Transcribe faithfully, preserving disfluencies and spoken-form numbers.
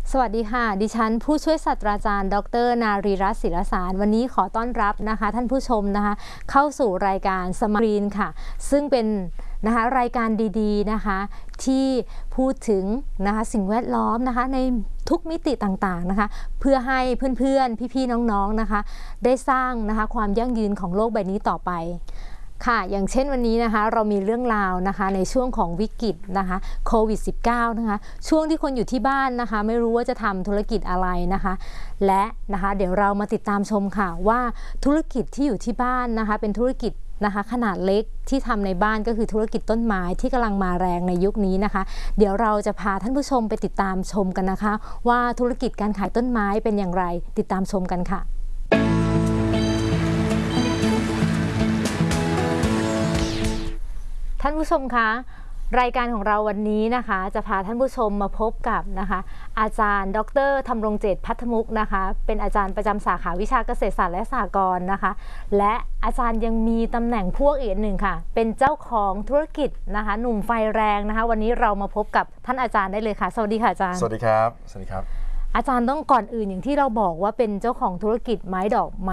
สวัสดีค่ะดิฉันผู้ช่วยศาสตราจารย์ดรนารีรัตน์ศิลสารวันนี้ขอต้อนรับนะคะท่านผู้ชมนะคะเข้าสู่รายการสมารีนค่ะซึ่งเป็นนะคะรายการดีๆนะคะที่พูดถึงนะคะสิ่งแวดล้อมนะคะในทุกมิติต่างๆนะคะเพื่อให้เพื่อนๆพี่ๆน้องๆนะคะได้สร้างนะคะความยั่งยืนของโลกใบนี้ต่อไปค่ะอย่างเช่นวันนี้นะคะเรามีเรื่องราวนะคะในช่วงของวิกฤตนะคะโควิด สิบเก้า นะคะช่วงที่คนอยู่ที่บ้านนะคะไม่รู้ว่าจะทำธุรกิจอะไรนะคะและนะคะเดี๋ยวเรามาติดตามชมค่ะว่าธุรกิจที่อยู่ที่บ้านนะคะเป็นธุรกิจนะคะขนาดเล็กที่ทำในบ้านก็คือธุรกิจต้นไม้ที่กำลังมาแรงในยุคนี้นะคะเดี๋ยวเราจะพาท่านผู้ชมไปติดตามชมกันนะคะว่าธุรกิจการขายต้นไม้เป็นอย่างไรติดตามชมกันค่ะท่านผู้ชมคะรายการของเราวันนี้นะคะจะพาท่านผู้ชมมาพบกับนะคะอาจารย์ดรธำรงเจตพัทธมุกนะคะเป็นอาจารย์ประจำสาขาวิชาเกษตรศาสตร์และสหกรณ์นะคะและอาจารย์ยังมีตำแหน่งพวกอีกหนึ่งค่ะเป็นเจ้าของธุรกิจนะคะหนุ่มไฟแรงนะคะวันนี้เรามาพบกับท่านอาจารย์ได้เลยค่ะสวัสดีค่ะอาจารย์สวัสดีครับสวัสดีครับอาจารย์ต้องก่อนอื่นอย่างที่เราบอกว่าเป็นเจ้าของธุรกิจไม้ดอก